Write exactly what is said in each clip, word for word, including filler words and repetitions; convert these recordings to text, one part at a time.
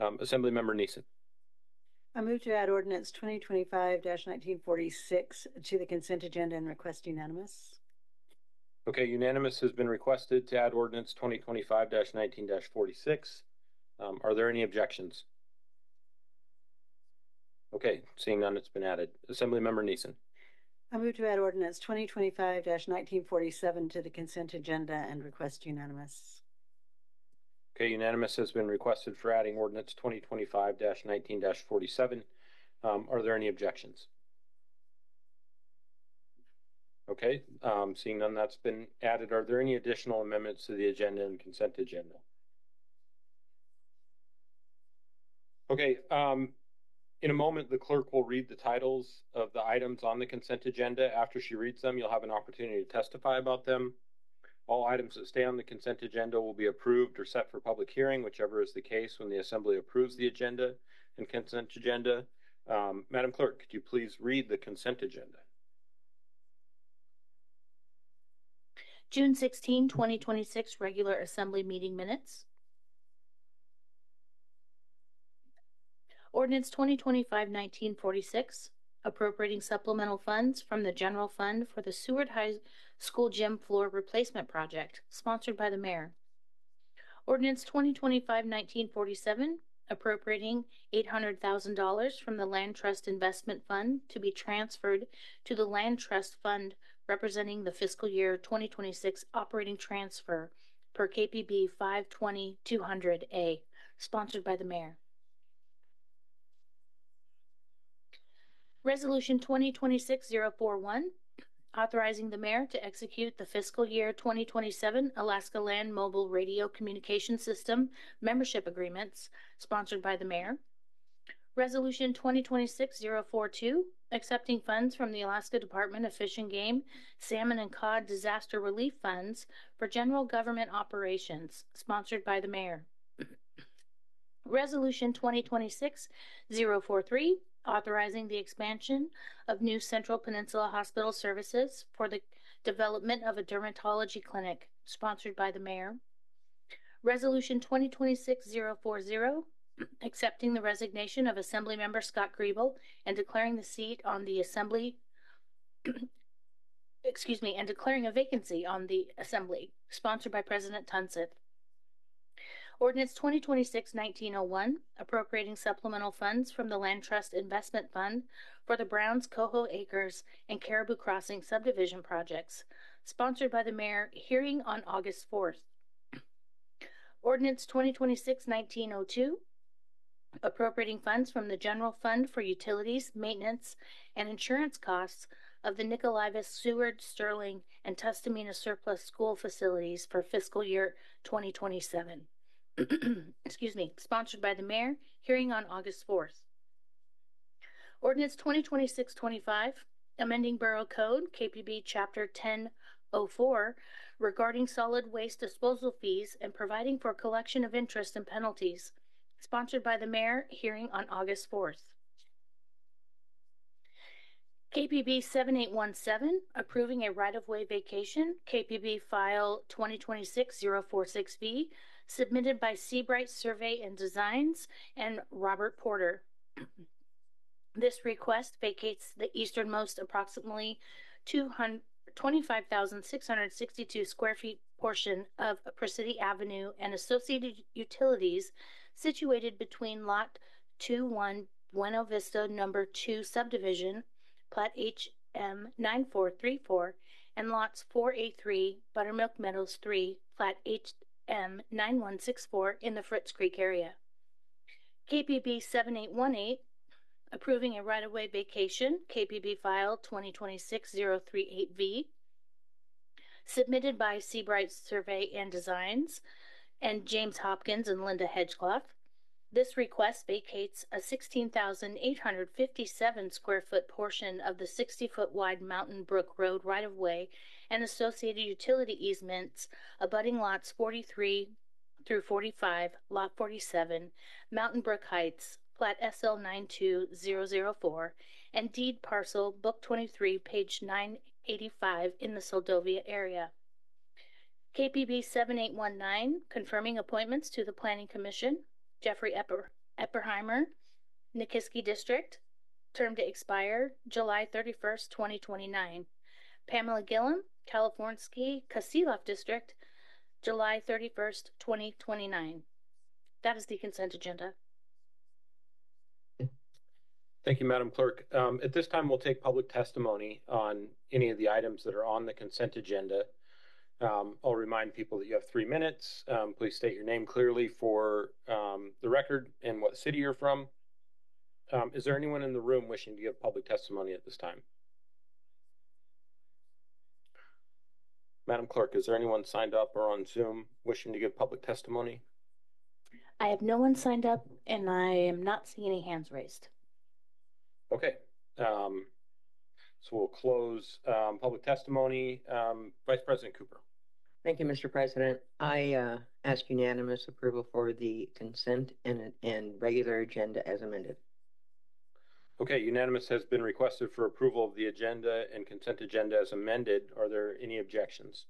Um, Assemblymember Neeson. I move to add ordinance twenty twenty-five nineteen forty-six to the consent agenda and request unanimous. Okay, unanimous has been requested to add ordinance twenty twenty-five nineteen forty-six. Um, are there any objections? Okay, seeing none, it's been added. Assemblymember Neeson. I move to add ordinance twenty twenty-five nineteen forty-seven to the consent agenda and request unanimous. Okay, unanimous has been requested for adding ordinance twenty twenty-five nineteen forty-seven. Um, are there any objections? Okay, um, seeing none, that's been added. Are there any additional amendments to the agenda and consent agenda? Okay, um, in a moment, the clerk will read the titles of the items on the consent agenda. After she reads them, you'll have an opportunity to testify about them. All items that stay on the consent agenda will be approved or set for public hearing, whichever is the case when the Assembly approves the agenda and consent agenda. Um, Madam Clerk, could you please read the consent agenda? June sixteenth, twenty twenty-six regular Assembly meeting minutes. Ordinance twenty twenty-five nineteen forty-six, appropriating supplemental funds from the general fund for the Seward High School gym floor replacement project, sponsored by the mayor. Ordinance twenty twenty-five nineteen forty-seven, appropriating eight hundred thousand dollars from the Land Trust Investment Fund to be transferred to the Land Trust Fund representing the fiscal year twenty twenty-six operating transfer per K P B five twenty two hundred A, sponsored by the mayor. Resolution twenty twenty-six oh forty-one, authorizing the mayor to execute the fiscal year twenty twenty-seven Alaska Land Mobile Radio Communication System membership agreements, sponsored by the mayor. Resolution twenty twenty-six oh forty-two, accepting funds from the Alaska Department of Fish and Game, Salmon and Cod Disaster Relief Funds for general government operations, sponsored by the mayor. Resolution twenty twenty-six oh forty-three, authorizing the expansion of new Central Peninsula Hospital services for the development of a dermatology clinic, sponsored by the mayor. Resolution twenty twenty-six oh forty, accepting the resignation of Assemblymember Scott Griebel and declaring the seat on the Assembly, excuse me, and declaring a vacancy on the Assembly, sponsored by President Tunseth. Ordinance twenty twenty-six nineteen oh one, appropriating supplemental funds from the Land Trust Investment Fund for the Browns Coho Acres and Caribou Crossing subdivision projects, sponsored by the mayor, hearing on August fourth. Ordinance twenty twenty-six nineteen oh two, appropriating funds from the general fund for utilities, maintenance, and insurance costs of the Nicolivus, Seward, Sterling, and Tustamina surplus school facilities for fiscal year twenty twenty-seven. Excuse me, sponsored by the mayor, hearing on August fourth. Ordinance twenty twenty-six twenty-five, amending Borough Code, K P B Chapter ten oh four, regarding solid waste disposal fees and providing for collection of interest and penalties, sponsored by the mayor, hearing on August fourth. K P B seven eight one seven, approving a right-of-way vacation, K P B file twenty twenty-six oh forty-six V, submitted by Seabright Survey and Designs and Robert Porter. This request vacates the easternmost approximately twenty-five thousand six hundred sixty-two square feet portion of Presidio Avenue and associated utilities situated between Lot two one Buena Vista Number two Subdivision, Plat H M nine four three four, and Lots four A three, Buttermilk Meadows three, Plat H M nine one six four in the Fritz Creek area. K P B seven eight one eight, approving a right-of-way vacation, K P B file twenty twenty-six oh thirty-eight V, submitted by Seabright Survey and Designs and James Hopkins and Linda Hedgeclough. This request vacates a sixteen thousand eight hundred fifty-seven square foot portion of the sixty foot wide Mountain Brook Road right-of-way and associated utility easements abutting lots forty-three through forty-five, lot forty-seven, Mountain Brook Heights, Plat S L nine two zero zero four, and deed parcel book twenty-three, page nine eighty-five in the Soldovia area. K P B seven eight one nine, confirming appointments to the Planning Commission, Jeffrey Epper, Epperheimer, Nikiski District, term to expire July thirty-first, twenty twenty-nine. Pamela Gillum, Californsky Kasilov District, July thirty-first, twenty twenty-nine. That is the consent agenda. Thank you, Madam Clerk. Um, at this time, we'll take public testimony on any of the items that are on the consent agenda. Um, I'll remind people that you have three minutes. Um, please state your name clearly for um, the record and what city you're from. Um, is there anyone in the room wishing to give public testimony at this time? Madam Clerk, is there anyone signed up or on Zoom wishing to give public testimony? I have no one signed up, and I am not seeing any hands raised. Okay. Um, so we'll close um, public testimony. Um, Vice President Cooper. Thank you, Mister President. I uh, ask unanimous approval for the consent and, and regular agenda as amended. Okay, unanimous has been requested for approval of the agenda and consent agenda as amended. Are there any objections?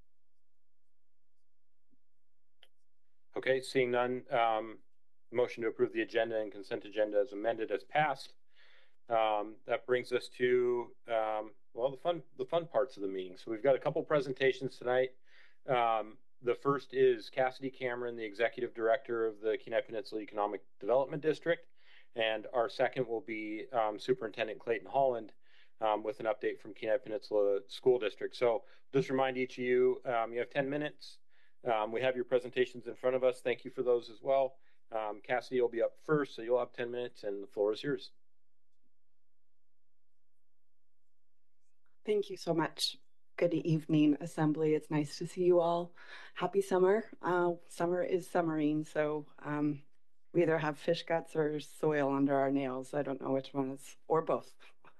Okay, seeing none, um, motion to approve the agenda and consent agenda as amended has passed. Um, that brings us to, um, well, the fun, the fun parts of the meeting. So we've got a couple presentations tonight. Um, the first is Cassidy Cameron, the Executive Director of the Kenai Peninsula Economic Development District. And our second will be um, Superintendent Clayton Holland um, with an update from Kenai Peninsula School District. So just remind each of you, um, you have ten minutes. Um, we have your presentations in front of us. Thank you for those as well. Um, Cassidy will be up first, so you'll have ten minutes and the floor is yours. Thank you so much. Good evening, Assembly. It's nice to see you all. Happy summer. Uh, summer is summering, so um, we either have fish guts or soil under our nails. I don't know which one is, or both.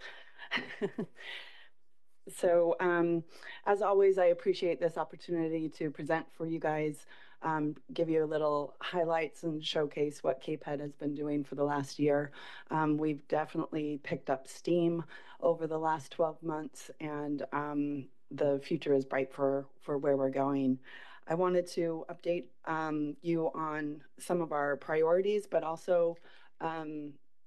So um, as always, I appreciate this opportunity to present for you guys, um, give you a little highlights and showcase what K P E D has been doing for the last year. Um, we've definitely picked up steam over the last twelve months, and um, the future is bright for, for where we're going. I wanted to update um, you on some of our priorities, but also um,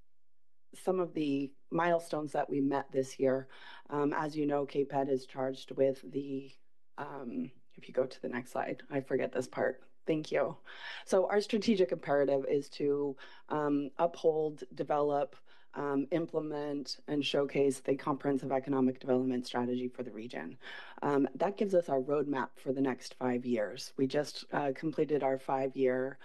some of the milestones that we met this year. Um, as you know, K P E D is charged with the, um, if you go to the next slide, I forget this part. Thank you. So our strategic imperative is to um, uphold, develop, um, implement, and showcase the comprehensive economic development strategy for the region. Um, that gives us our roadmap for the next five years. We just uh, completed our five-year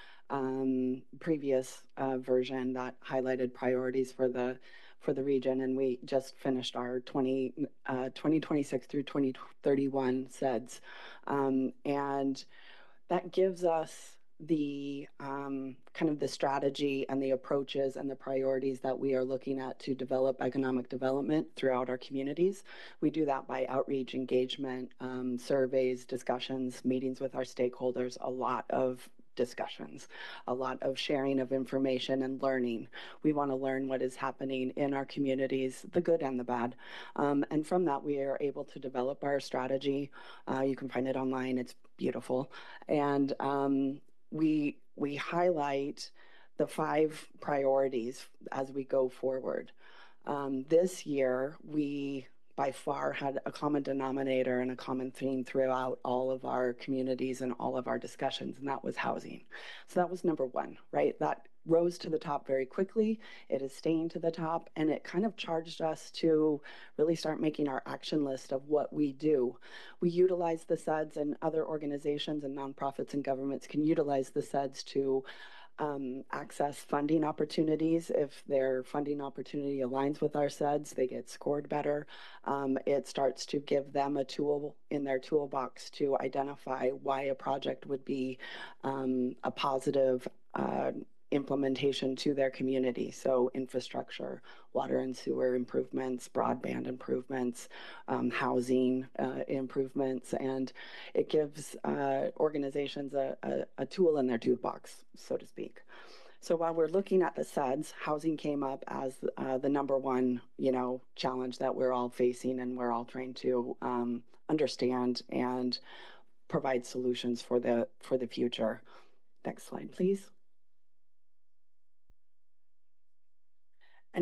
um, previous uh, version that highlighted priorities for the for the region, and we just finished our twenty, uh, twenty twenty-six through twenty thirty-one S E D S. Um, and that gives us the um, kind of the strategy and the approaches and the priorities that we are looking at to develop economic development throughout our communities. We do that by outreach, engagement, um, surveys, discussions, meetings with our stakeholders, a lot of discussions, a lot of sharing of information and learning. We want to learn what is happening in our communities, the good and the bad. Um, and from that, we are able to develop our strategy. Uh, you can find it online. It's beautiful. And um, we, we highlight the five priorities as we go forward. Um, this year, we by far had a common denominator and a common theme throughout all of our communities and all of our discussions, and that was housing. So that was number one, right? That rose to the top very quickly. It is staying to the top, and it kind of charged us to really start making our action list of what we do. We utilize the S E D S, and other organizations and nonprofits and governments can utilize the S E D S to Um, access funding opportunities. If their funding opportunity aligns with our S E D S, they get scored better. Um, it starts to give them a tool in their toolbox to identify why a project would be um, a positive uh, implementation to their community. So infrastructure, water and sewer improvements, broadband improvements, um, housing uh, improvements, and it gives uh, organizations a, a, a tool in their toolbox, so to speak. So while we're looking at the S E D S, housing came up as uh, the number one, you know, challenge that we're all facing, and we're all trying to um, understand and provide solutions for the for the future. Next slide, please.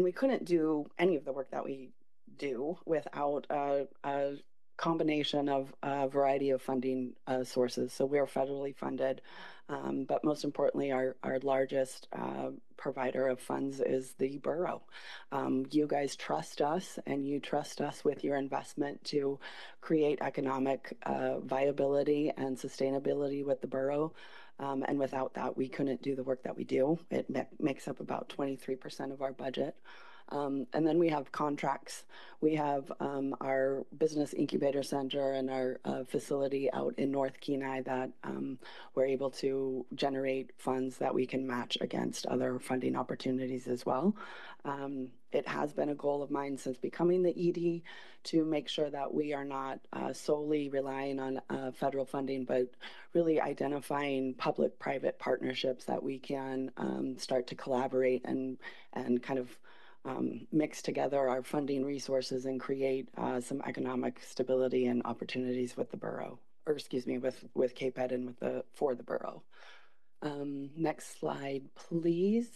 we couldn't do any of the work that we do without a, a combination of a variety of funding uh, sources. So we're federally funded, um, but most importantly, our, our largest uh, provider of funds is the borough. Um, you guys trust us, and you trust us with your investment to create economic uh, viability and sustainability with the borough. Um, and without that, we couldn't do the work that we do. It ma- makes up about twenty-three percent of our budget. Um, and then we have contracts. We have um, our business incubator center and our uh, facility out in North Kenai that um, we're able to generate funds that we can match against other funding opportunities as well. Um, it has been a goal of mine since becoming the E D to make sure that we are not uh, solely relying on uh, federal funding, but really identifying public-private partnerships that we can um, start to collaborate and and kind of Um, mix together our funding resources and create uh, some economic stability and opportunities with the borough, or excuse me, with with Cape Ed and with the for the borough. Um, next slide, please.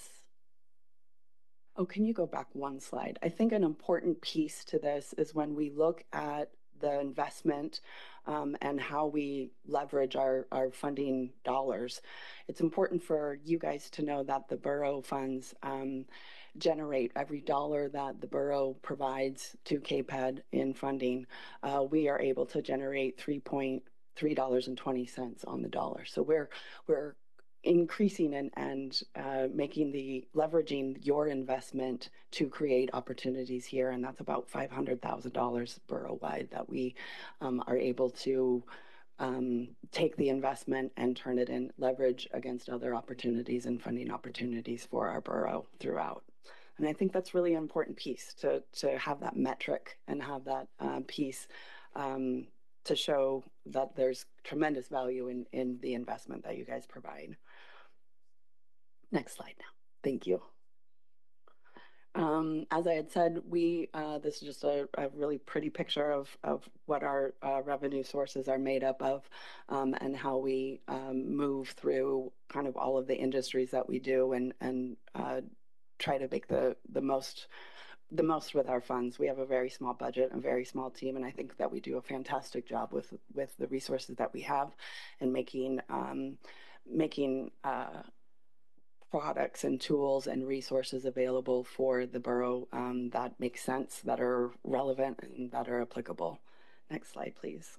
Oh, can you go back one slide? I think an important piece to this is when we look at the investment um, and how we leverage our, our funding dollars. It's important for you guys to know that the borough funds um, generate every dollar that the borough provides to Cape Ed in funding. Uh, we are able to generate three point three dollars and twenty cents on the dollar. So we're we're increasing and, and uh, making the leveraging your investment to create opportunities here. And that's about five hundred thousand dollars borough-wide that we um, are able to um, take the investment and turn it in leverage against other opportunities and funding opportunities for our borough throughout. And I think that's really an important piece to, to have that metric and have that uh, piece um, to show that there's tremendous value in, in the investment that you guys provide. Next slide now. Thank you. Um, as I had said, we uh, this is just a, a really pretty picture of, of what our uh, revenue sources are made up of um, and how we um, move through kind of all of the industries that we do and, and uh, try to make the, the most the most with our funds. We have a very small budget, a very small team, and I think that we do a fantastic job with with the resources that we have and making um, making uh, products and tools and resources available for the borough um, that make sense, that are relevant, and that are applicable. Next slide, please.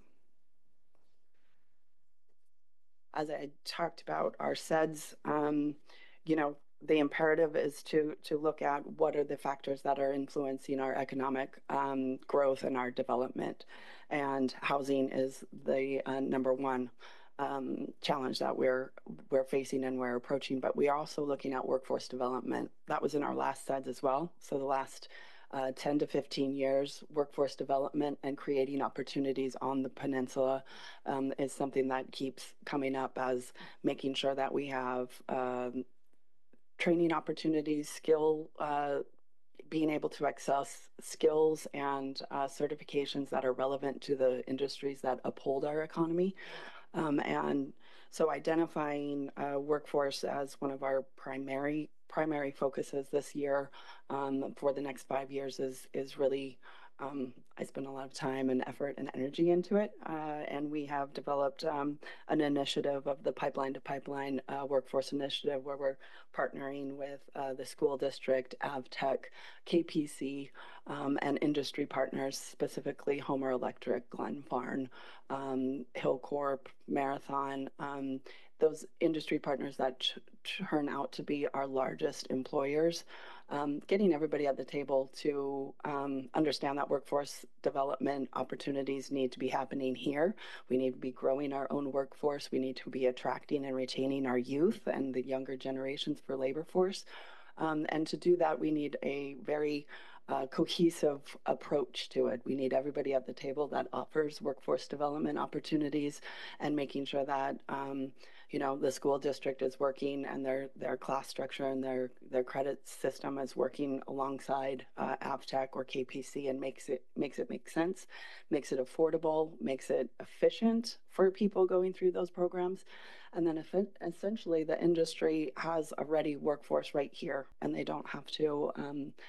As I talked about our S E Ds, um, you know, the imperative is to to look at what are the factors that are influencing our economic um, growth and our development, and housing is the uh, number one um, challenge that we're we're facing and we're approaching. But we are also looking at workforce development. That was in our last S E D as well. So the last uh, ten to fifteen years, workforce development and creating opportunities on the peninsula um, is something that keeps coming up as making sure that we have um, training opportunities, skill, uh, being able to access skills and uh, certifications that are relevant to the industries that uphold our economy. Um, and so identifying uh, workforce as one of our primary primary focuses this year um, for the next five years is is really um, I spend a lot of time and effort and energy into it, uh, and we have developed um, an initiative of the Pipeline to Pipeline uh, Workforce Initiative, where we're partnering with uh, the school district, AvTech, K P C, um, and industry partners, specifically Homer Electric, Glenfarne, um, Hillcorp, Marathon, um, those industry partners that ch- turn out to be our largest employers. Um, getting everybody at the table to um, understand that workforce development opportunities need to be happening here. We need to be growing our own workforce. We need to be attracting and retaining our youth and the younger generations for labor force. Um, and to do that, we need a very uh, cohesive approach to it. We need everybody at the table that offers workforce development opportunities and making sure that um, you know, the school district is working and their their class structure and their their credit system is working alongside uh, AvTech or K P C and makes it makes it make sense, makes it affordable, makes it efficient for people going through those programs. And then if it, essentially the industry has a ready workforce right here and they don't have to um,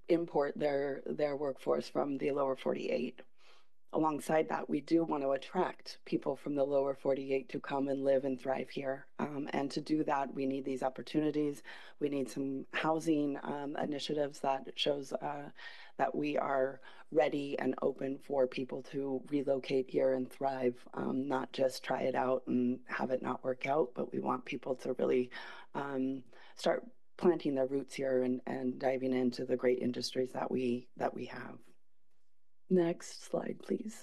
import their their workforce from the lower forty-eight. Alongside that, we do want to attract people from the lower forty-eight to come and live and thrive here. Um, and to do that, we need these opportunities. We need some housing um, initiatives that shows uh, that we are ready and open for people to relocate here and thrive, um, not just try it out and have it not work out, but we want people to really um, start planting their roots here and, and diving into the great industries that we that we have. Next slide, please.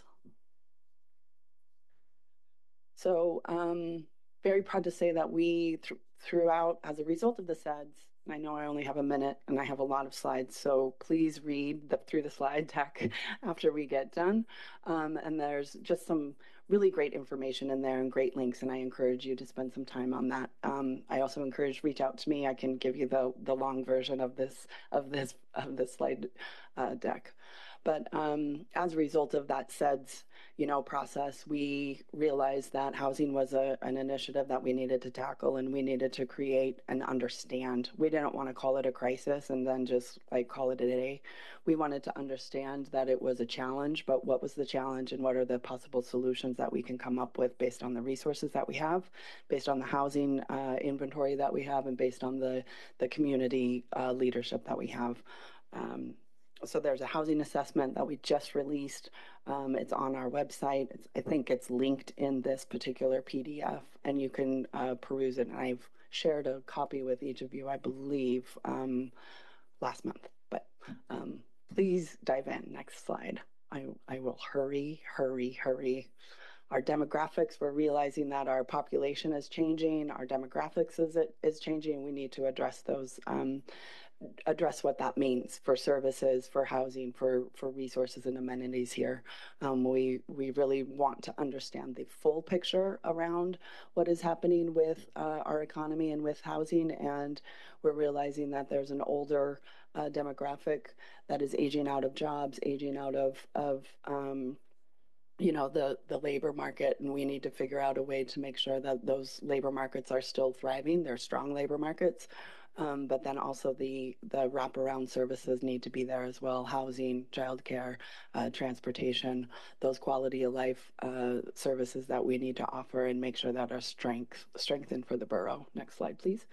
So um, very proud to say that we th throughout, as a result of the S E Ds, and I know I only have a minute and I have a lot of slides, so please read the, through the slide deck after we get done. Um, and there's just some really great information in there and great links, and I encourage you to spend some time on that. Um, I also encourage reach out to me. I can give you the the long version of this of this of this slide uh, deck. But um, as a result of that S E Ds, you know, process, we realized that housing was a, an initiative that we needed to tackle, and we needed to create and understand. We didn't want to call it a crisis and then just like call it a day. We wanted to understand that it was a challenge, but what was the challenge and what are the possible solutions that we can come up with based on the resources that we have, based on the housing uh, inventory that we have, and based on the, the community uh, leadership that we have. Um, So there's a housing assessment that we just released. Um, it's on our website. It's, I think it's linked in this particular P D F, and you can uh, peruse it. And I've shared a copy with each of you, I believe, um, last month. But um, please dive in. Next slide. I, I will hurry, hurry, hurry. Our demographics, we're realizing that our population is changing. Our demographics is, it, is changing. We need to address those um, address what that means for services, for housing, for for resources and amenities here. Um, we we really want to understand the full picture around what is happening with uh, our economy and with housing, and we're realizing that there's an older uh, demographic that is aging out of jobs, aging out of of um, you know, the the labor market, and we need to figure out a way to make sure that those labor markets are still thriving. They're strong labor markets. Um, but then also the the wraparound services need to be there as well: housing, childcare, uh, transportation, those quality of life uh, services that we need to offer and make sure that are strength strengthened for the borough. Next slide, please.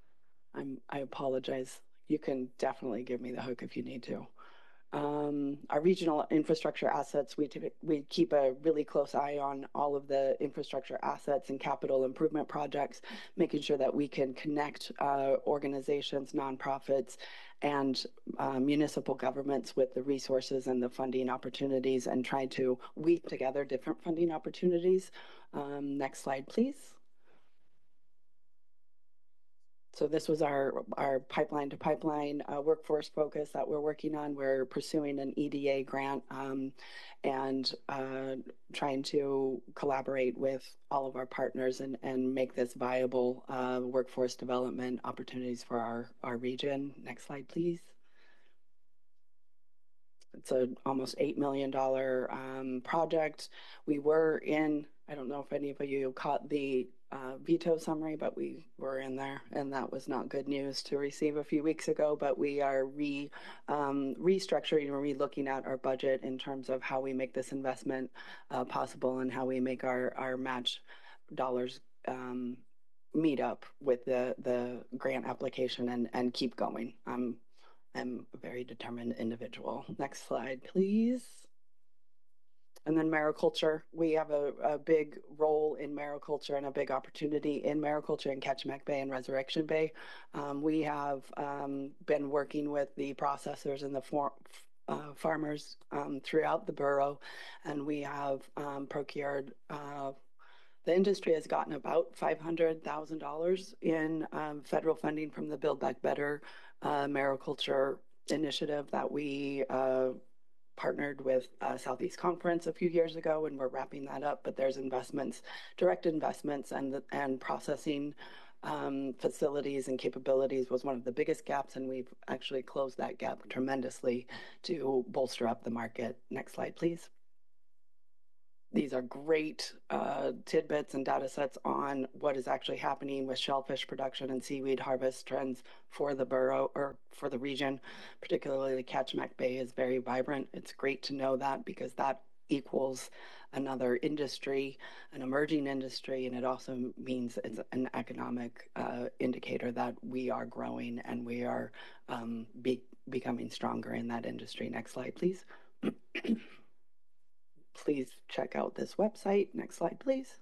I'm I apologize. You can definitely give me the hook if you need to. Um, our regional infrastructure assets, we, we keep a really close eye on all of the infrastructure assets and capital improvement projects, making sure that we can connect uh, organizations, nonprofits, and uh, municipal governments with the resources and the funding opportunities, and try to weave together different funding opportunities. Um, next slide, please. So this was our, our pipeline to pipeline uh, workforce focus that we're working on. We're pursuing an E D A grant um, and uh, trying to collaborate with all of our partners and, and make this viable uh, workforce development opportunities for our, our region. Next slide, please. It's an almost eight million dollars um, project. We were in, I don't know if any of you caught the uh, veto summary, but we were in there, and that was not good news to receive a few weeks ago. But we are re um, restructuring and re-looking at our budget in terms of how we make this investment uh, possible and how we make our, our match dollars um, meet up with the, the grant application and, and keep going. Um, I'm a very determined individual. Next slide, please. And then mariculture. We have a, a big role in mariculture and a big opportunity in mariculture in Kachemak Bay and Resurrection Bay. Um, we have um, been working with the processors and the for, uh, farmers um, throughout the borough, and we have um, procured uh, the industry has gotten about five hundred thousand dollars in um, federal funding from the Build Back Better uh, mariculture initiative that we uh, partnered with uh, Southeast Conference a few years ago, and we're wrapping that up. But there's investments, direct investments, and the, and processing um, facilities and capabilities was one of the biggest gaps, and we've actually closed that gap tremendously to bolster up the market. Next slide, please. These are great uh, tidbits and data sets on what is actually happening with shellfish production and seaweed harvest trends for the borough or for for the region, particularly the Kachemak Bay is very vibrant. It's great to know that because that equals another industry, an emerging industry, and it also means it's an economic uh, indicator that we are growing and we are um, be becoming stronger in that industry. Next slide, please. Please check out this website. Next slide, please.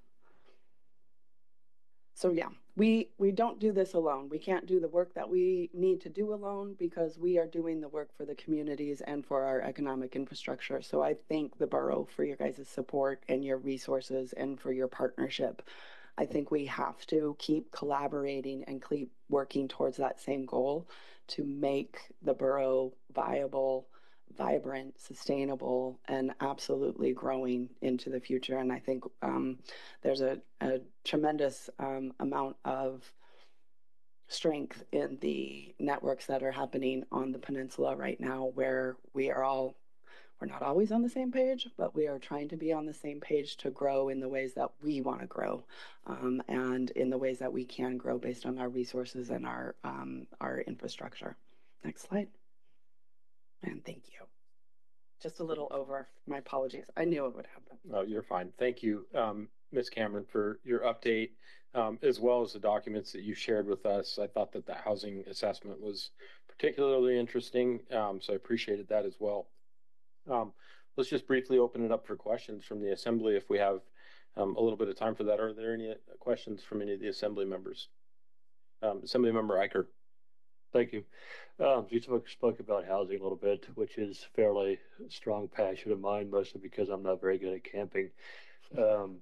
So yeah, we, we don't do this alone. We can't do the work that we need to do alone because we are doing the work for the communities and for our economic infrastructure. So I thank the borough for your guys' support and your resources and for your partnership. I think we have to keep collaborating and keep working towards that same goal to make the borough viable, vibrant, sustainable, and absolutely growing into the future. And I think um, there's a, a tremendous um, amount of strength in the networks that are happening on the peninsula right now, where we are all, we're not always on the same page, but we are trying to be on the same page to grow in the ways that we want to grow um, and in the ways that we can grow based on our resources and our, um, our infrastructure. Next slide. And thank you. Just a little over. My apologies. I knew it would happen. Oh, you're fine. Thank you, um, Miz Cameron, for your update, um, as well as the documents that you shared with us. I thought that the housing assessment was particularly interesting, um, so I appreciated that as well. Um, let's just briefly open it up for questions from the Assembly if we have um, a little bit of time for that. Are there any questions from any of the Assembly members? Um, Assembly Member Eicher. Thank you. Um, you spoke, spoke about housing a little bit, which is fairly strong passion of mine, mostly because I'm not very good at camping. Um,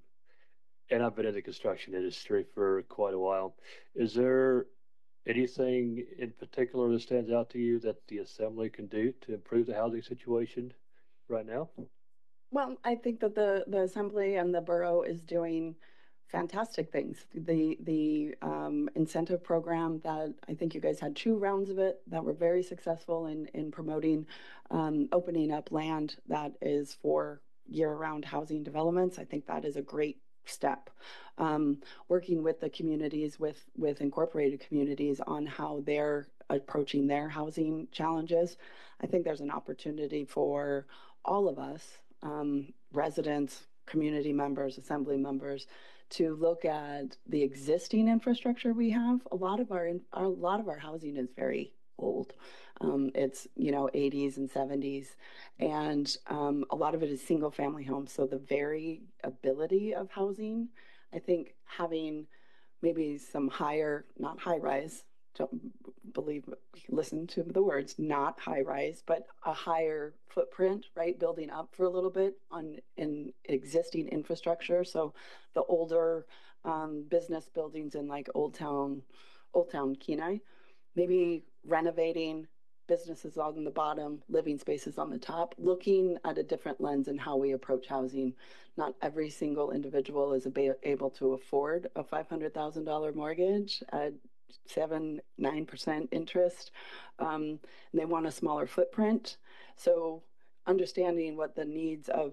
and I've been in the construction industry for quite a while. Is there anything in particular that stands out to you that the Assembly can do to improve the housing situation right now? Well, I think that the, the Assembly and the borough is doing fantastic things. The the um, incentive program that I think you guys had two rounds of it that were very successful in in promoting um, opening up land that is for year-round housing developments. I think that is a great step. Um, working with the communities, with with incorporated communities on how they're approaching their housing challenges. I think there's an opportunity for all of us, um, residents, community members, Assembly members, to look at the existing infrastructure we have. A lot of our, our a lot of our housing is very old. Um, it's, you know, eighties and seventies, and um, a lot of it is single family homes. So the variability of housing, I think having maybe some higher, not high rise, don't believe, listen to the words, not high rise, but a higher footprint, right? Building up for a little bit on in existing infrastructure. So the older um, business buildings in like Old Town, Old Town Kenai, maybe renovating businesses on the bottom, living spaces on the top, looking at a different lens in how we approach housing. Not every single individual is able to afford a five hundred thousand dollar mortgage at seven, nine percent interest. Um, and they want a smaller footprint. So understanding what the needs of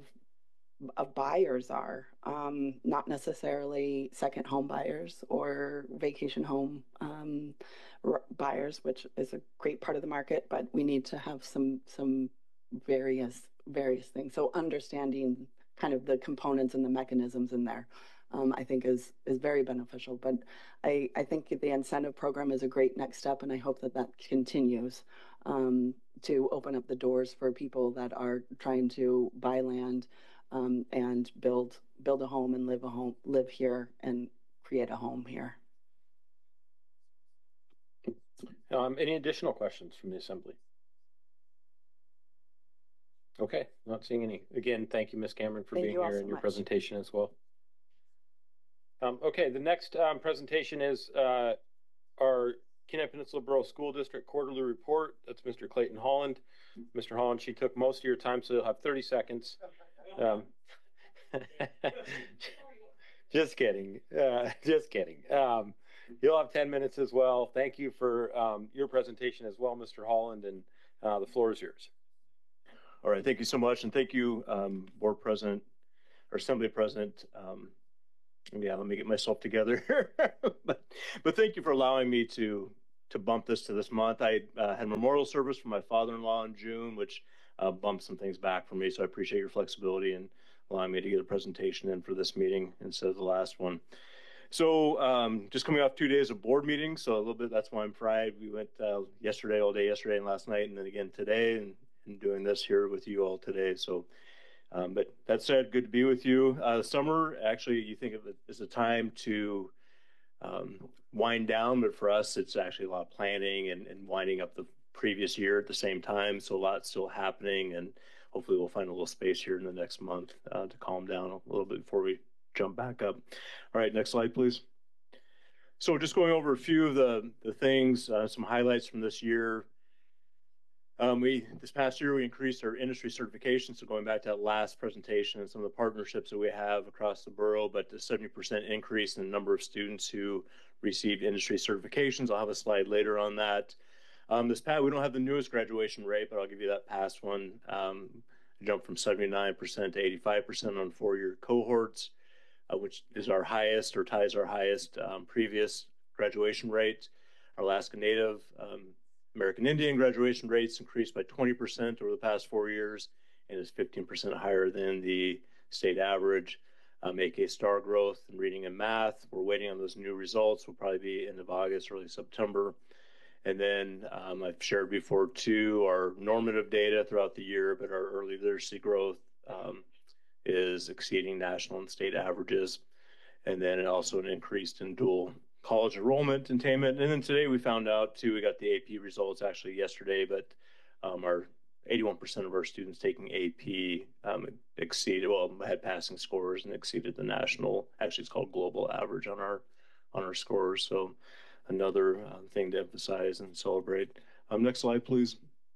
of buyers are, um, not necessarily second home buyers or vacation home um, buyers, which is a great part of the market, but we need to have some some various various things. So understanding kind of the components and the mechanisms in there, um, I think is is very beneficial. But I, I think the incentive program is a great next step, and I hope that that continues um, to open up the doors for people that are trying to buy land Um, and build build a home and live a home, live here and create a home here. Um, any additional questions from the Assembly? Okay, not seeing any. Again, thank you, Miz Cameron, for Thank being you all here so and your much. presentation as well. Um, okay, the next um, presentation is uh, our Kenai Peninsula Borough School District Quarterly Report. That's Mister Clayton Holland. Mister Holland, she took most of your time, so you'll have thirty seconds. Um, just kidding. Uh, just kidding. Um, you'll have ten minutes as well. Thank you for um, your presentation as well, Mister Holland, and uh, the floor is yours. All right, thank you so much, and thank you, um, Board President, or Assembly President. Um, yeah, let me get myself together. but, but thank you for allowing me to to bump this to this month. I uh, had memorial service for my father-in-law in June, which uh, bumped some things back for me. So I appreciate your flexibility and allowing me to get a presentation in for this meeting instead of the last one. So um, just coming off two days of board meetings, so a little bit, that's why I'm fried. We went uh, yesterday, all day yesterday and last night, and then again today, and, and doing this here with you all today. So, um, but that said, good to be with you. Uh, summer, actually, you think of it as a time to um, wind down, but for us, it's actually a lot of planning and, and winding up the previous year at the same time. So a lot's still happening, and hopefully we'll find a little space here in the next month uh, to calm down a little bit before we jump back up. All right, next slide, please. So just going over a few of the, the things, uh, some highlights from this year. Um, we, this past year, we increased our industry certification. So going back to that last presentation and some of the partnerships that we have across the borough, but a seventy percent increase in the number of students who received industry certifications. I'll have a slide later on that. Um, this past, we don't have the newest graduation rate, but I'll give you that past one. Um, jumped from seventy-nine percent to eighty-five percent on four-year cohorts. Uh, which is our highest or ties our highest um, previous graduation rate. Our Alaska Native um, American Indian graduation rates increased by twenty percent over the past four years and is fifteen percent higher than the state average. Um, A K STAR growth in reading and math, we're waiting on those new results. Will probably be end of August, early September. And then um, I've shared before too our normative data throughout the year, but our early literacy growth um, is exceeding national and state averages. And then also an increase in dual college enrollment attainment. And then today we found out too, we got the A P results actually yesterday, but um, our eighty-one percent of our students taking A P um, exceeded, well, had passing scores and exceeded the national, actually it's called global average on our, on our scores. So another uh, thing to emphasize and celebrate. Um, next slide, please.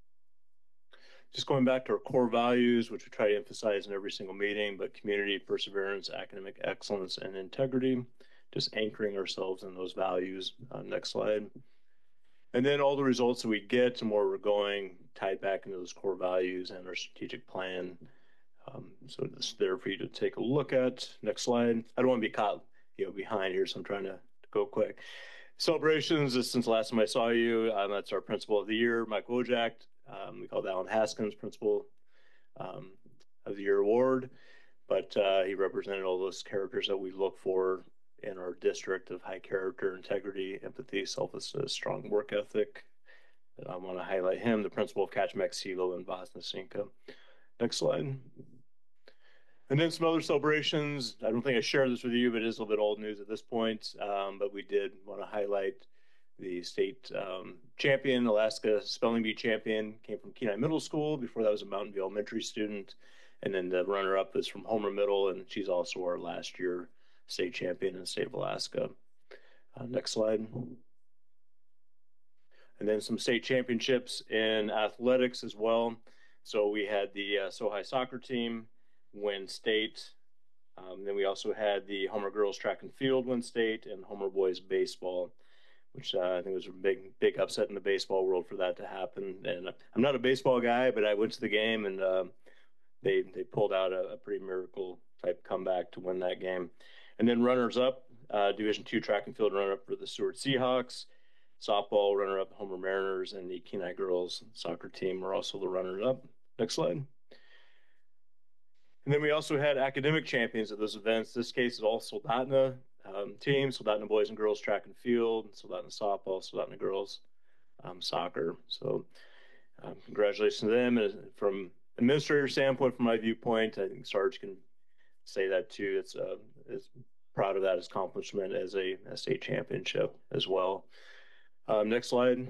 Just going back to our core values, which we try to emphasize in every single meeting, but community, perseverance, academic excellence, and integrity, just anchoring ourselves in those values. Uh, next slide. And then all the results that we get and where we're going tied back into those core values and our strategic plan. Um, so it's there for you to take a look at. Next slide. I don't want to be caught you know, behind here, so I'm trying to, to go quick. Celebrations, since the last time I saw you, um, that's our Principal of the Year, Mike Wojak. Um, we called Alan Haskins Principal um, of the Year Award, but uh, he represented all those characters that we look for in our district of high character, integrity, empathy, selflessness, strong work ethic. And I want to highlight him, the principal of Kachemak Silo in Vosnesenka. Next slide. And then some other celebrations. I don't think I shared this with you, but it is a little bit old news at this point. Um, but we did want to highlight the state um, champion, Alaska Spelling Bee champion, came from Kenai Middle School. Before that was a Mountain View Elementary student. And then the runner-up is from Homer Middle, and she's also our last year state champion in the state of Alaska. Uh, next slide. And then some state championships in athletics as well. So we had the uh, Sohai soccer team win state. Um, then we also had the Homer girls track and field win state, and Homer boys baseball, which uh, I think was a big, big upset in the baseball world for that to happen. And I'm not a baseball guy, but I went to the game, and uh, they they pulled out a, a pretty miracle type comeback to win that game. And then runners up, uh, Division two track and field runner up for the Seward Seahawks, softball runner up Homer Mariners, and the Kenai girls soccer team were also the runners up. Next slide. And then we also had academic champions at those events. This case is all Soldotna um, teams, Soldotna boys and girls track and field, Soldotna softball, Soldotna girls um, soccer. So um, congratulations to them. And from administrator standpoint, from my viewpoint, I think Sarge can say that too. It's, uh, it's proud of that as accomplishment as a, a state championship as well. Um, next slide.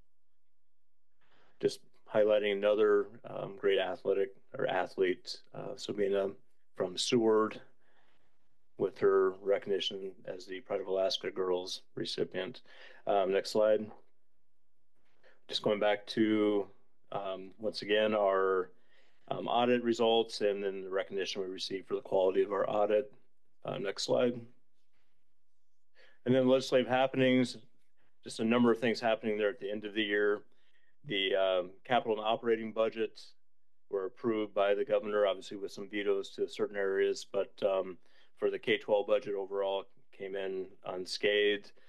Just highlighting another um, great athletic or athlete, uh, Sabina from Seward, with her recognition as the Pride of Alaska Girls recipient. Um, next slide. Just going back to, um, once again, our um, audit results and then the recognition we received for the quality of our audit. Uh, next slide. And then legislative happenings, just a number of things happening there at the end of the year. The um, capital and operating budgets were approved by the governor, obviously with some vetoes to certain areas, but um, for the K twelve budget overall came in unscathed.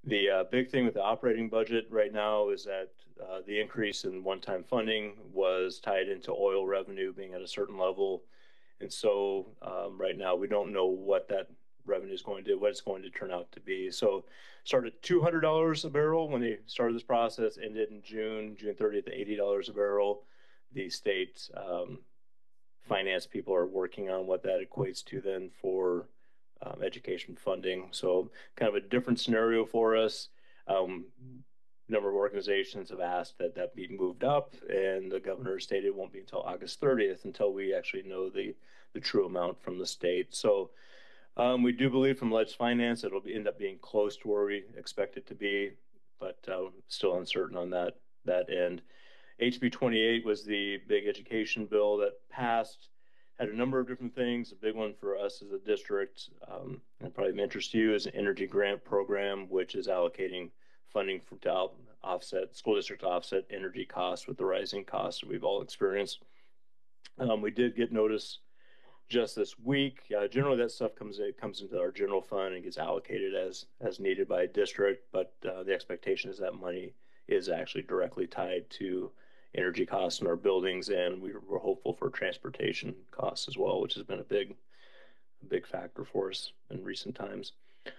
The uh, big thing with the operating budget right now is that uh, the increase in one-time funding was tied into oil revenue being at a certain level. And so um, right now we don't know what that revenue is going to, what it's going to turn out to be. So started two hundred dollars a barrel when they started this process, ended in June, June thirtieth, at eighty dollars a barrel. The state um, finance people are working on what that equates to then for um, education funding. So kind of a different scenario for us. Um, number of organizations have asked that that be moved up, and the governor stated it won't be until August thirtieth until we actually know the, the true amount from the state. So um, we do believe from Ledge Finance it'll be, end up being close to where we expect it to be, but uh, still uncertain on that, that end. H B twenty-eight was the big education bill that passed. Had a number of different things. A big one for us as a district, um, and probably of interest to you, is an energy grant program, which is allocating funding for, to offset, school district to offset energy costs with the rising costs that we've all experienced. Um, we did get notice just this week. Uh, generally, that stuff comes in, comes into our general fund and gets allocated as as needed by a district, but uh, the expectation is that money is actually directly tied to energy costs in our buildings, and we we're hopeful for transportation costs as well, which has been a big, a big factor for us in recent times.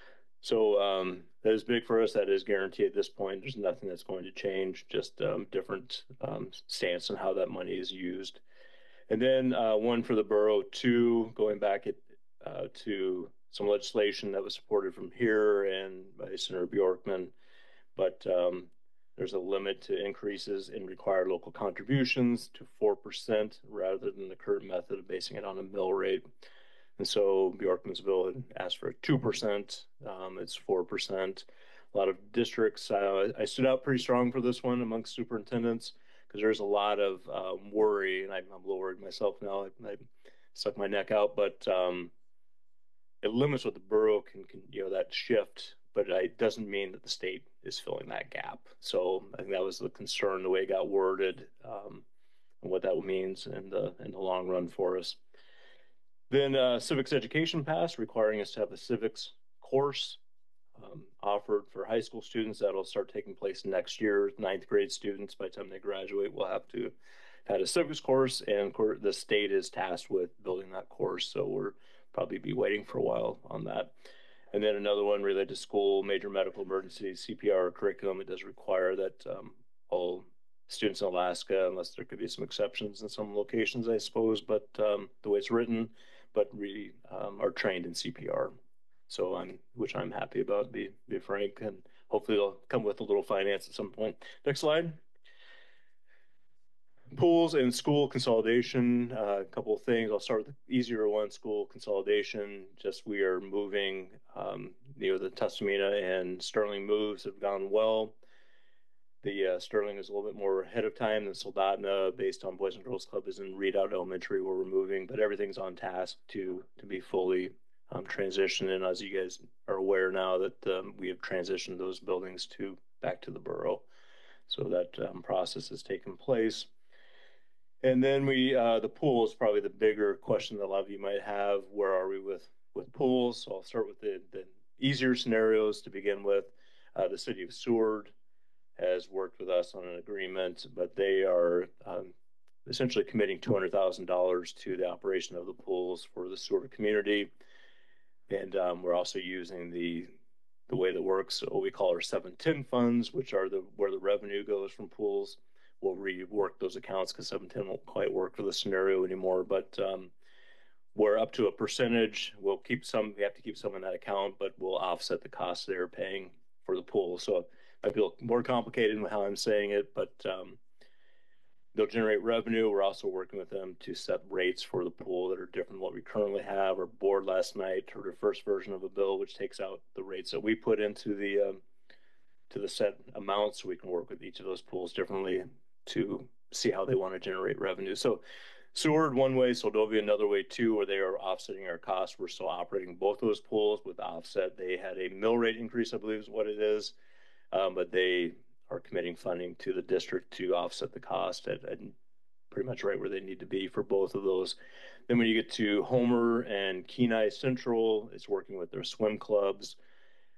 So um, that is big for us. That is guaranteed at this point. There's nothing that's going to change, just um, different um, stance on how that money is used. And then uh, one for the borough, two, going back at, uh, to some legislation that was supported from here and by Senator Bjorkman, but um, there's a limit to increases in required local contributions to four percent rather than the current method of basing it on a mill rate. And so Bjorkman's bill had asked for two percent. Um, it's four percent. A lot of districts, uh, I stood out pretty strong for this one amongst superintendents because there's a lot of um, worry, and I'm, I'm a little worried myself now. I, I stuck my neck out, but um, it limits what the borough can, can, you know, that shift, but it doesn't mean that the state is filling that gap. So I think that was the concern, the way it got worded, um, and what that means in the in the long run for us. Then uh, civics education passed, requiring us to have a civics course um, offered for high school students. That'll start taking place next year. Ninth grade students, by the time they graduate, will have to have a civics course, and the state is tasked with building that course. So we're probably be waiting for a while on that. And then another one related to school, major medical emergency, C P R curriculum. It does require that um, all students in Alaska, unless there could be some exceptions in some locations, I suppose, but um, the way it's written, but we um, are trained in C P R. So I'm, which I'm happy about, be, be frank, and hopefully they'll come with a little finance at some point. Next slide. Pools and school consolidation, uh, a couple of things. I'll start with the easier one, school consolidation. Just we are moving, um, you know, the Tustamina and Sterling moves have gone well. The uh, Sterling is a little bit more ahead of time than Soldotna, based on Boys and Girls Club is in Redoubt Elementary where we're moving, but everything's on task to to be fully um, transitioned. And as you guys are aware now that um, we have transitioned those buildings to back to the borough. So that um, process has taken place. And then we, uh, the pool is probably the bigger question that a lot of you might have. Where are we with, with pools? So I'll start with the, the easier scenarios to begin with. Uh, the city of Seward has worked with us on an agreement, but they are um, essentially committing two hundred thousand dollars to the operation of the pools for the Seward community. And um, we're also using the the way that works, what we call our seven ten funds, which are the where the revenue goes from pools. We'll rework those accounts because seven ten won't quite work for the scenario anymore, but um, we're up to a percentage. We'll keep some, we have to keep some in that account, but we'll offset the costs they're paying for the pool. So I feel more complicated in how I'm saying it, but um, they'll generate revenue. We're also working with them to set rates for the pool that are different than what we currently have. Our board last night heard the first version of a bill which takes out the rates that we put into the um, to the set amounts, so we can work with each of those pools differently to see how they want to generate revenue. So Seward one way, Soldovia another way too, where they are offsetting our costs. We're still operating both of those pools with offset. They had a mill rate increase, I believe is what it is, um, but they are committing funding to the district to offset the cost at, at pretty much right where they need to be for both of those. Then when you get to Homer and Kenai Central, it's working with their swim clubs.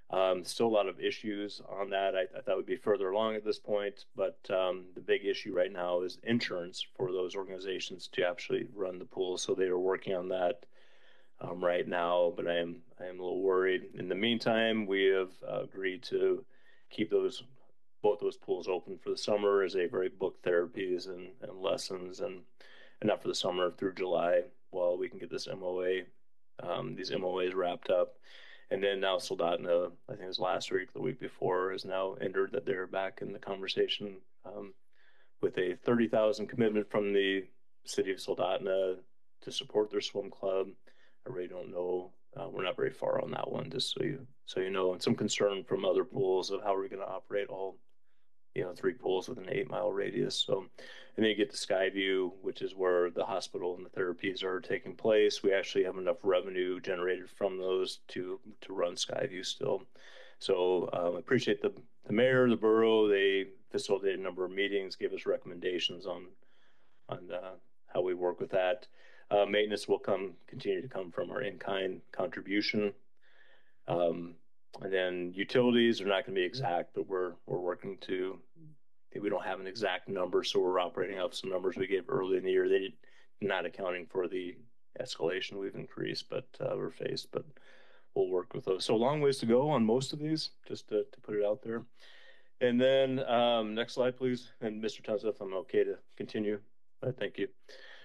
Um, still a lot of issues on that. I, I thought we'd be further along at this point, but um, the big issue right now is insurance for those organizations to actually run the pool. So they are working on that um, right now, but I am I am a little worried. In the meantime, we have uh, agreed to keep those both those pools open for the summer as they've already booked therapies and, and lessons, and, and not for the summer through July while we can get this M O A, um, these M O As wrapped up. And then now Soldotna, I think it was last week, the week before, has now entered that they're back in the conversation um, with a thirty thousand commitment from the city of Soldotna to support their swim club. I really don't know. Uh, we're not very far on that one, just so you so you know. And some concern from other pools of how we're going to operate all, you know, three pools with an eight mile radius. So, and then you get to Skyview, which is where the hospital and the therapies are taking place. We actually have enough revenue generated from those to to run Skyview still. So um, I appreciate the the mayor, the borough. They facilitated a number of meetings, gave us recommendations on on uh, how we work with that. Uh, maintenance will come continue to come from our in-kind contribution. Um, And then utilities are not going to be exact, but we're we're working to. We don't have an exact number, so we're operating off some numbers we gave early in the year. They did not accounting for the escalation we've increased, but uh, we're faced. But we'll work with those. So a long ways to go on most of these, just to, to put it out there. And then um, next slide, please. And Mister Tunza, if I'm okay to continue, uh, thank you.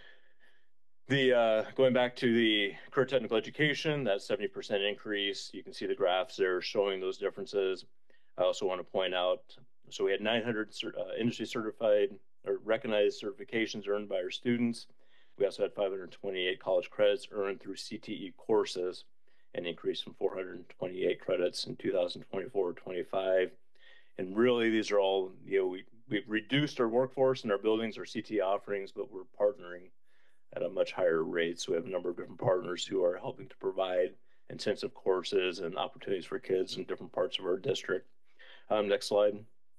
The uh, going back to the career technical education, that seventy percent increase, you can see the graphs there showing those differences. I also want to point out, so we had nine hundred uh, industry certified or recognized certifications earned by our students. We also had five hundred twenty-eight college credits earned through C T E courses, an increase from four hundred twenty-eight credits in two thousand twenty-four twenty-five. And really, these are all, you know, we, we've reduced our workforce in our buildings, our C T E offerings, but we're partnering at a much higher rate. So we have a number of different partners who are helping to provide intensive courses and opportunities for kids in different parts of our district. Um, next slide.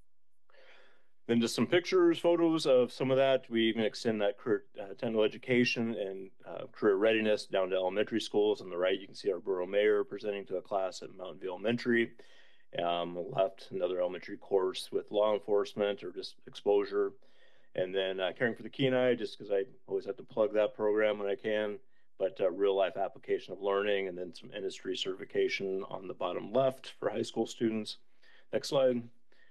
Then just some pictures, photos of some of that. We even extend that career uh, technical education and uh, career readiness down to elementary schools. On the right, you can see our borough mayor presenting to a class at Mountain View Elementary. Um, left, another elementary course with law enforcement or just exposure. And then uh, Caring for the Kenai, just because I always have to plug that program when I can, but uh, real life application of learning, and then some industry certification on the bottom left for high school students. Next slide.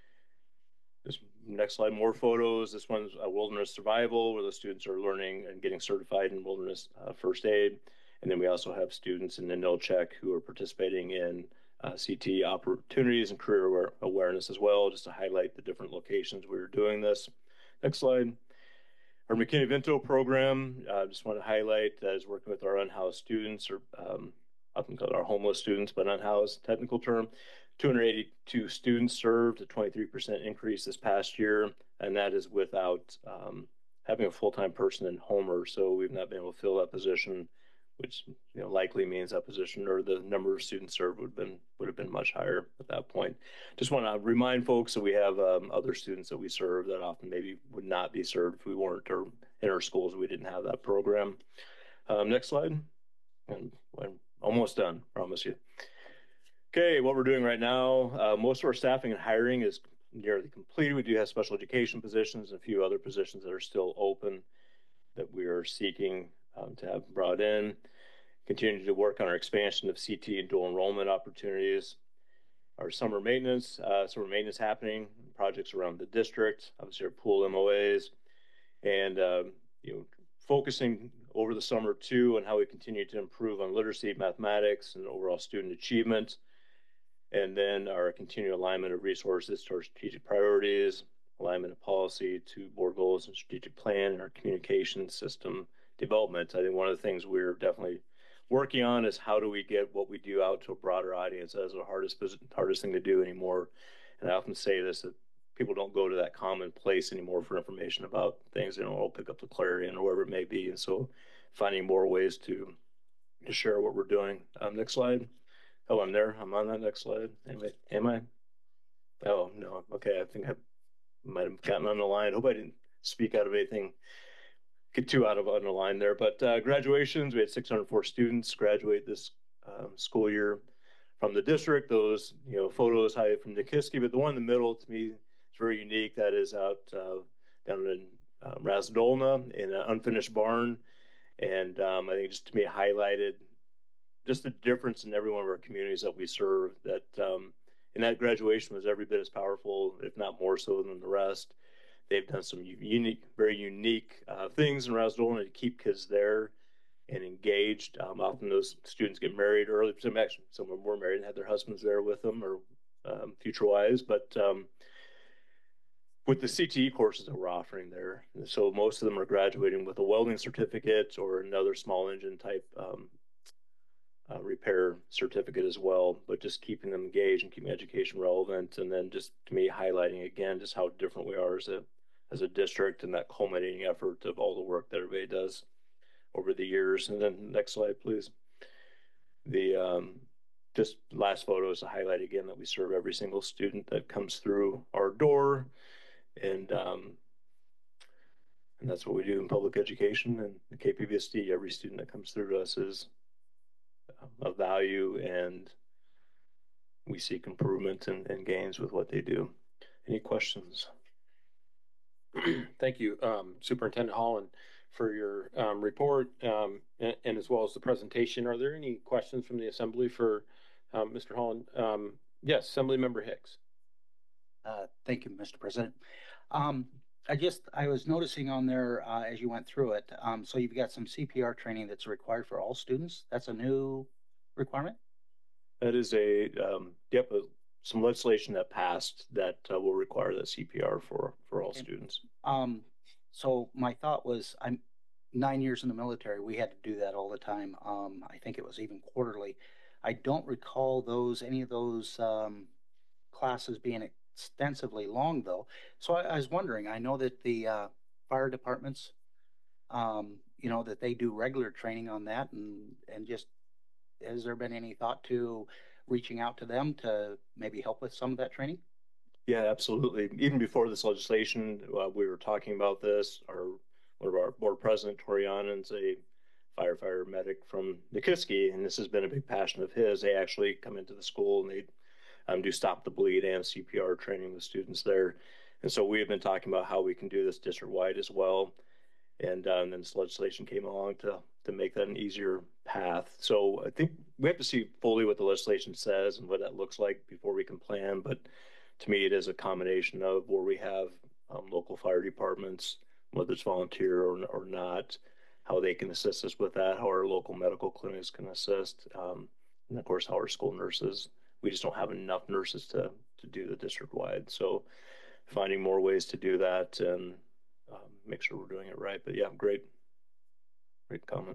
This next slide, more photos. This one's a wilderness survival, where the students are learning and getting certified in wilderness uh, first aid. And then we also have students in the N I L check who are participating in uh, C T opportunities and career aware awareness as well, just to highlight the different locations we were doing this. Next slide. Our McKinney-Vento program, I uh, just want to highlight that is working with our unhoused students, or um, often called our homeless students, but unhoused, technical term. two hundred eighty-two students served, a twenty-three percent increase this past year, and that is without um, having a full-time person in Homer. So we've not been able to fill that position, which, you know, likely means that position or the number of students served would have been would have been much higher at that point. Just want to remind folks that we have um, other students that we serve that often maybe would not be served if we weren't, or in our schools we didn't have that program. Um, next slide. And I'm almost done, promise you. Okay, what we're doing right now, uh, most of our staffing and hiring is nearly completed. We do have special education positions and a few other positions that are still open that we are seeking um, to have brought in. Continue to work on our expansion of C T and dual enrollment opportunities. Our summer maintenance, uh, summer maintenance happening, projects around the district, obviously our pool M O As, and uh, you know, focusing over the summer too on how we continue to improve on literacy, mathematics, and overall student achievement. And then our continued alignment of resources to our strategic priorities, alignment of policy to board goals and strategic plan, and our communication system development. I think one of the things we're definitely working on is how do we get what we do out to a broader audience. That's the hardest hardest thing to do anymore. And I often say this, that people don't go to that common place anymore for information about things. They don't all pick up the Clarion or wherever it may be. And so finding more ways to, to share what we're doing. Um, next slide. Oh, I'm there. I'm on that next slide. Anyway, am I? Oh, no. Okay, I think I might have gotten on the line. I hope I didn't speak out of anything, get too out of on the line there. But uh, graduations, we had six hundred four students graduate this um, school year from the district, those, you know, photos highlighted from Nikiski, but the one in the middle to me is very unique. That is out uh, down in uh, Rasdolna in an unfinished barn. And um, I think just to me highlighted just the difference in every one of our communities that we serve, that um, and that graduation was every bit as powerful, if not more so than the rest. They've done some unique, very unique uh, things in Rasdolna to keep kids there and engaged. Um, often those students get married early. Some actually, some of them were married and had their husbands there with them or um, future wives. But um, with the C T E courses that we're offering there, so most of them are graduating with a welding certificate or another small engine type um, uh, repair certificate as well. But just keeping them engaged and keeping education relevant, and then just to me highlighting again just how different we are as a as a district and that culminating effort of all the work that everybody does over the years. And then next slide, please. The um, just last photo is to highlight again that we serve every single student that comes through our door, and um, and that's what we do in public education and the K P B S D. Every student that comes through to us is of value, and we seek improvement and, and gains with what they do. Any questions? Thank you, um, Superintendent Holland, for your um, report um, and, and as well as the presentation. Are there any questions from the Assembly for um, Mister Holland? Um, yes, Assembly Member Hicks. Uh, thank you, Mister President. Um, I just, I was noticing on there uh, as you went through it, um, so you've got some C P R training that's required for all students. That's a new requirement? That is a, um, yep, a, some legislation that passed that uh, will require that C P R for, for all okay. students. Um, so my thought was, I'm nine years in the military. We had to do that all the time. Um, I think it was even quarterly. I don't recall those, any of those um, classes being extensively long though. So I, I was wondering, I know that the uh, fire departments, um, you know, that they do regular training on that, and, and just, has there been any thought to reaching out to them to maybe help with some of that training? Yeah, absolutely. Even before this legislation, uh, we were talking about this. Our one of our board president, Tori Anand's a firefighter medic from Nikiski, and this has been a big passion of his. They actually come into the school and they um, do stop the bleed and C P R training with students there. And so we have been talking about how we can do this district-wide as well. And, uh, and then this legislation came along to to make that an easier path. So I think we have to see fully what the legislation says and what that looks like before we can plan. But to me, it is a combination of where we have um, local fire departments, whether it's volunteer or, or not, how they can assist us with that, how our local medical clinics can assist, um, and of course, how our school nurses. We just don't have enough nurses to, to do the district-wide. So finding more ways to do that and um, make sure we're doing it right. But yeah, great. Great comment.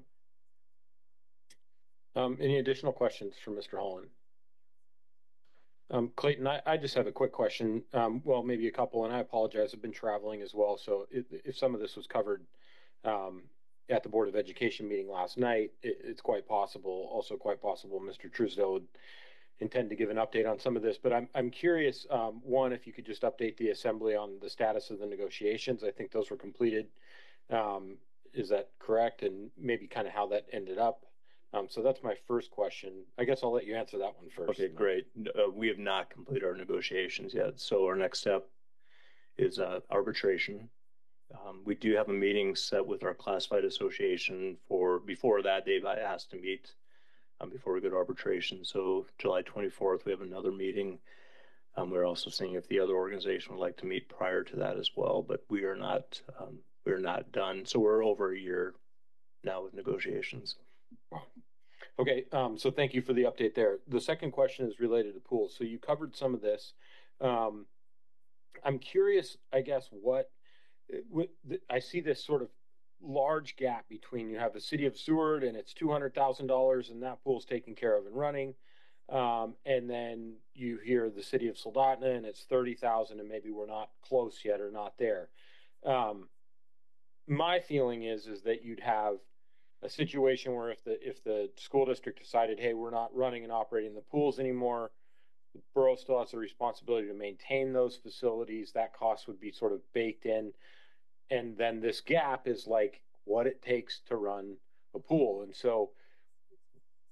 Um, any additional questions for Mister Holland? Um, Clayton, I, I just have a quick question. Um, well, maybe a couple, and I apologize. I've been traveling as well. So if, if some of this was covered um, at the Board of Education meeting last night, it, it's quite possible, also quite possible Mister Truesdale would intend to give an update on some of this. But I'm, I'm curious, um, one, if you could just update the Assembly on the status of the negotiations. I think those were completed. Um, Is that correct? And maybe kind of how that ended up. Um, so that's my first question. I guess I'll let you answer that one first. Okay, great. Uh, we have not completed our negotiations yet. So our next step is uh, arbitration. Um, we do have a meeting set with our classified association for, before that, they've asked to meet um, before we go to arbitration. So July twenty-fourth, we have another meeting. Um, we're also seeing if the other organization would like to meet prior to that as well, but we are not um, we're not done. So we're over a year now with negotiations. Okay, um, so thank you for the update there. The second question is related to pools. So you covered some of this. Um, I'm curious, I guess, what, what I see this sort of large gap between you have the city of Seward and it's two hundred thousand dollars and that pool's taken care of and running. Um, and then you hear the city of Soldotna and it's thirty thousand and maybe we're not close yet or not there. Um, my feeling is, is that you'd have a situation where if the, if the school district decided, hey, we're not running and operating the pools anymore, the borough still has a responsibility to maintain those facilities. That cost would be sort of baked in. And then this gap is like what it takes to run a pool. And so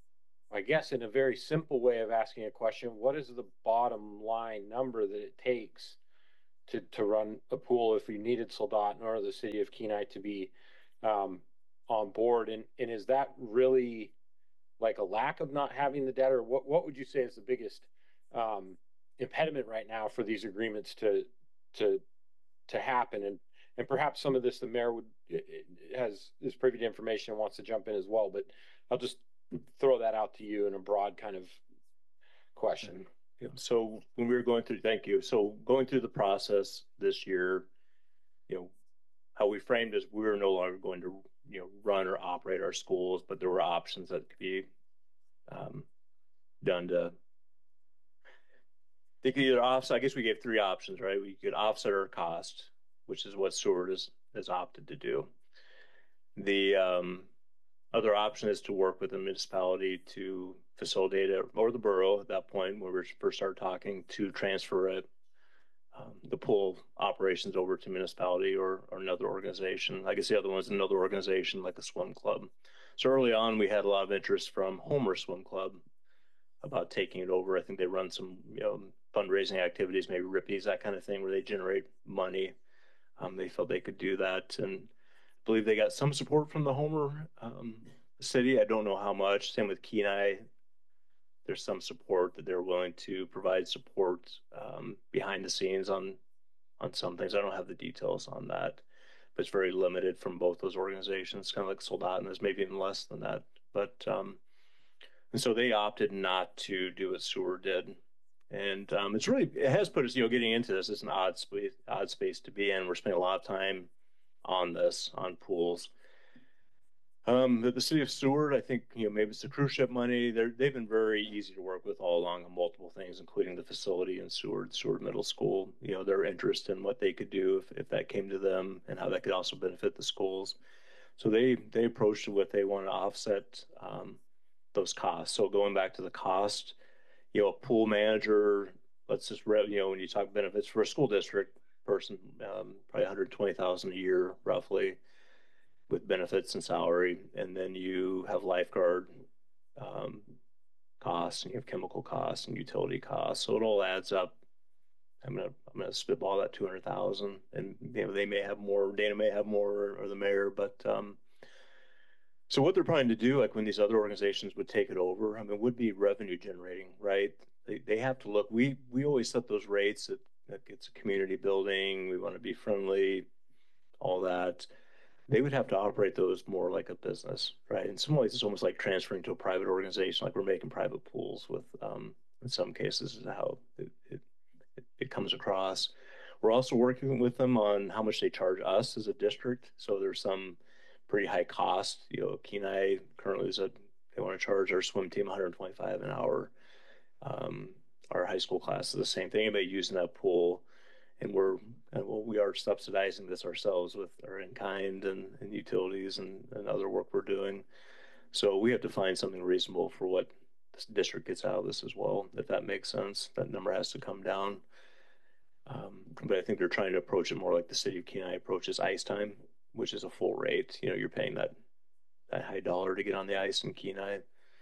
I guess in a very simple way of asking a question, what is the bottom line number that it takes to, to run a pool if we needed Soldat or the city of Kenai to be um, on board? And, and is that really like a lack of not having the debt, or what, what would you say is the biggest um, impediment right now for these agreements to, to, to happen? And, and perhaps some of this, the mayor would, has, is privy to information and wants to jump in as well, but I'll just throw that out to you in a broad kind of question. Yeah, so when we were going through, thank you. So going through the process this year, you know, how we framed is we were no longer going to, you know, run or operate our schools, but there were options that could be um, done to, they could either offset, I guess we gave three options, right? We could offset our cost, which is what Seward has, has opted to do. The um, other option is to work with the municipality to facilitate it, or the borough at that point when we first started talking, to transfer it, um, the pool operations over to municipality or, or another organization. I guess the other one's another organization like a swim club. So early on, we had a lot of interest from Homer Swim Club about taking it over. I think they run some, you know, fundraising activities, maybe Rippies, that kind of thing, where they generate money. Um, they felt they could do that, and I believe they got some support from the Homer um, city. I don't know how much. Same with Kenai. There's some support that they're willing to provide support um, behind the scenes on on some things. I don't have the details on that, but it's very limited from both those organizations. Kind of like Soldat, and there's maybe even less than that. But um, and so they opted not to do what Seward did, and um, it's really, it has put us, you know, getting into this. It's an odd space, odd space to be in. We're spending a lot of time on this, on pools. Um, the, the city of Seward, I think, you know, maybe it's the cruise ship money. They're, they've been very easy to work with all along on multiple things, including the facility in Seward, Seward Middle School. You know, their interest in what they could do if, if that came to them, and how that could also benefit the schools. So they, they approached it with, they want to offset um, those costs. So going back to the cost, you know, a pool manager, let's just, you know, when you talk benefits for a school district person, um, probably one hundred twenty thousand dollars a year, roughly, with benefits and salary. And then you have lifeguard um, costs, and you have chemical costs and utility costs. So it all adds up. I'm gonna I'm gonna spitball that two hundred thousand, and you know, they may have more, Dana may have more, or the mayor, but um, so what they're trying to do, like when these other organizations would take it over, I mean, would be revenue generating, right? They they have to look. We we always set those rates that, that it's a community building. We want to be friendly, all that. They would have to operate those more like a business, right? In some ways, it's almost like transferring to a private organization, like we're making private pools with, um, in some cases, is how it, it, it comes across. We're also working with them on how much they charge us as a district. So there's some pretty high cost. You know, Kenai currently is a, they want to charge our swim team one hundred twenty-five dollars an hour. Um, our high school class is the same thing. Anybody using that pool, and we're well, we are subsidizing this ourselves with our in-kind and, and utilities and, and other work we're doing. So we have to find something reasonable for what this district gets out of this as well. If that makes sense, that number has to come down. Um, but I think they're trying to approach it more like the city of Kenai approaches ice time, which is a full rate. You know, you're paying that that high dollar to get on the ice in Kenai,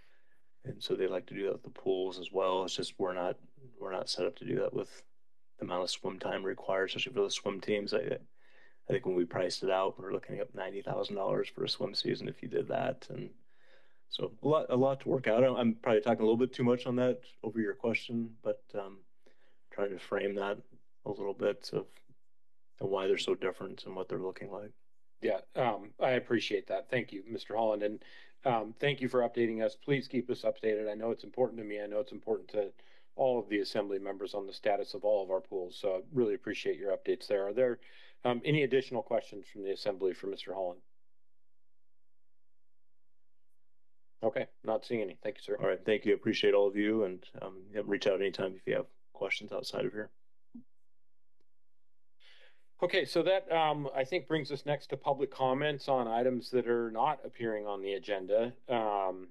and so they like to do that with the pools as well. It's just we're not we're not set up to do that with the amount of swim time required, especially for the swim teams. I, I think when we priced it out, we were looking at ninety thousand dollars for a swim season if you did that, and so a lot a lot to work out. I'm probably talking a little bit too much on that over your question, but um, trying to frame that a little bit of and why they're so different and what they're looking like. Yeah, um, I appreciate that. Thank you, Mister Holland. And um, thank you for updating us. Please keep us updated. I know it's important to me. I know it's important to all of the assembly members on the status of all of our pools. So I really appreciate your updates there. Are there um, any additional questions from the assembly for Mister Holland? Okay, not seeing any. Thank you, sir. All right, thank you. Appreciate all of you, and um, reach out anytime if you have questions outside of here. Okay, so that um, I think brings us next to public comments on items that are not appearing on the agenda. Um,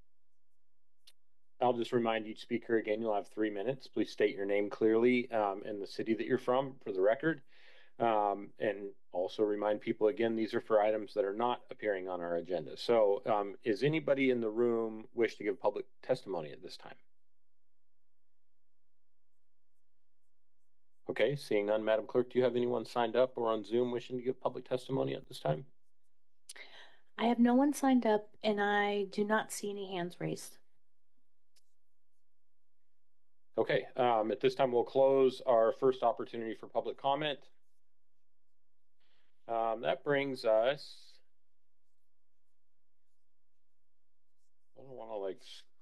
I'll just remind each speaker again, you'll have three minutes. Please state your name clearly um, and the city that you're from for the record. Um, and Also remind people again, these are for items that are not appearing on our agenda. So um, is anybody in the room wish to give public testimony at this time? Okay, seeing none, Madam Clerk, do you have anyone signed up or on Zoom wishing to give public testimony at this time? I have no one signed up and I do not see any hands raised. Okay, um, at this time, we'll close our first opportunity for public comment. Um, that brings us, I don't want to like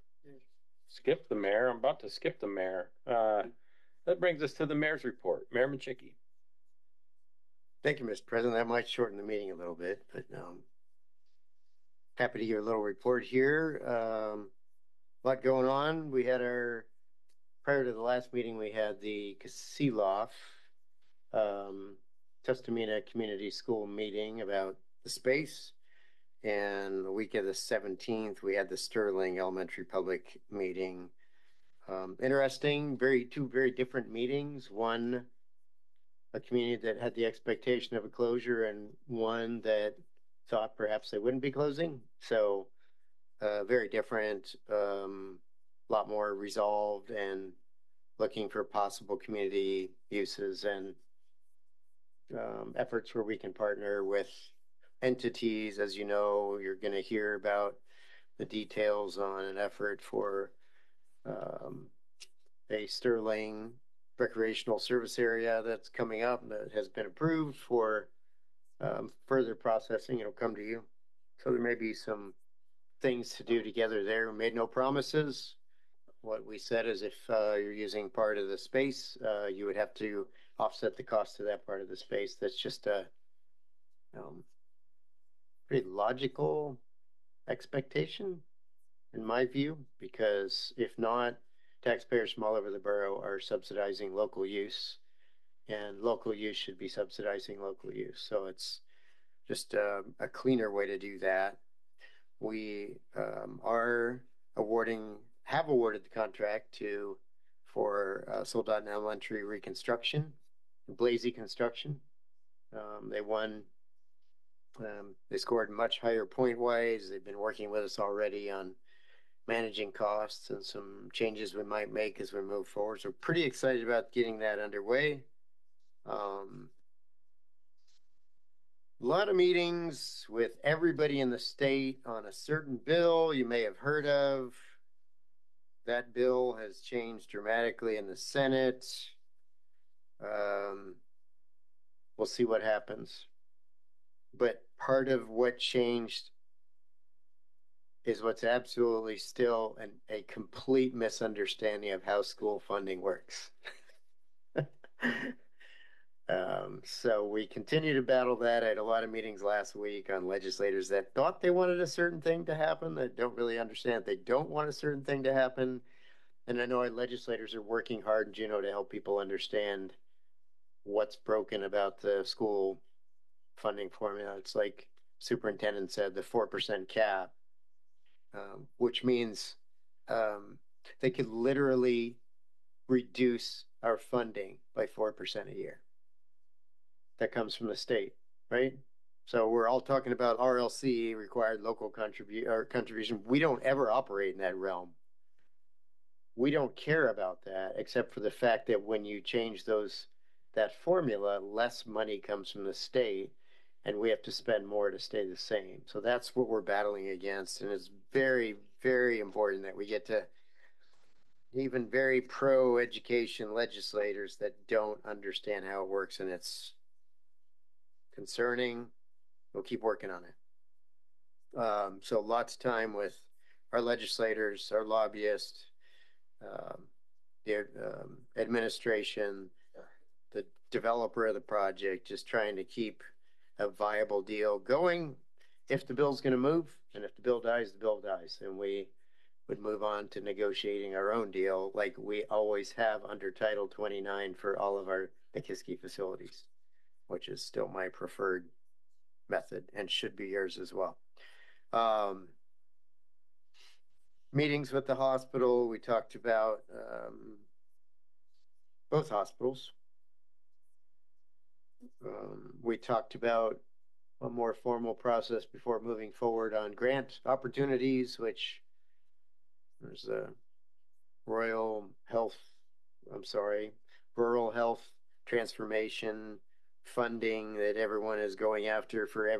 skip the mayor. I'm about to skip the mayor. Uh, that brings us to the mayor's report. Mayor Machicki. Thank you, Mister President. That might shorten the meeting a little bit, but um, happy to give a little report here. Um, a lot going on. We had our, prior to the last meeting, we had the C L O F, um, Tustamina Community School meeting about the space. And the week of the seventeenth, we had the Sterling Elementary Public meeting. Um, interesting, very two very different meetings. One, a community that had the expectation of a closure, and one that thought perhaps they wouldn't be closing. So uh, very different, um, a lot more resolved and looking for possible community uses and um, efforts where we can partner with entities. As you know, you're going to hear about the details on an effort for um, a Sterling recreational service area that's coming up that has been approved for um, further processing. It'll come to you. So there may be some things to do together there. We made no promises. What we said is if uh, you're using part of the space, uh, you would have to offset the cost of that part of the space. That's just a um, pretty logical expectation in my view, because if not, taxpayers from all over the borough are subsidizing local use, and local use should be subsidizing local use. So it's just a, a cleaner way to do that. We um, are awarding, have awarded the contract to for uh, Soldotna Elementary reconstruction, Blazy Construction. Um, they won. Um, they scored much higher point wise. They've been working with us already on managing costs and some changes we might make as we move forward. So pretty excited about getting that underway. Um, a lot of meetings with everybody in the state on a certain bill you may have heard of. That bill has changed dramatically in the Senate. Um, we'll see what happens. But part of what changed is what's absolutely still an, a complete misunderstanding of how school funding works. um, so we continue to battle that. I had a lot of meetings last week on legislators that thought they wanted a certain thing to happen, that don't really understand they don't want a certain thing to happen. And I know our legislators are working hard in Juneau to help people understand what's broken about the school funding formula. It's like superintendent said, the four percent cap. Um, which means um, they could literally reduce our funding by four percent a year. That comes from the state, right? So we're all talking about R L C, required local contribu- or contribution. We don't ever operate in that realm. We don't care about that, except for the fact that when you change those that formula, less money comes from the state, and we have to spend more to stay the same. So that's what we're battling against. And it's very, very important that we get to even very pro-education legislators that don't understand how it works. And it's concerning. We'll keep working on it. Um, so lots of time with our legislators, our lobbyists, um, the um, administration, the developer of the project, just trying to keep a viable deal going. If the bill's going to move, and if the bill dies, the bill dies, and we would move on to negotiating our own deal like we always have under Title twenty-nine for all of our Nikiski facilities, which is still my preferred method and should be yours as well. Um, meetings with the hospital, we talked about um, both hospitals. um, we talked about a more formal process before moving forward on grant opportunities, which there's a Royal Health, I'm sorry, Rural Health Transformation funding that everyone is going after for every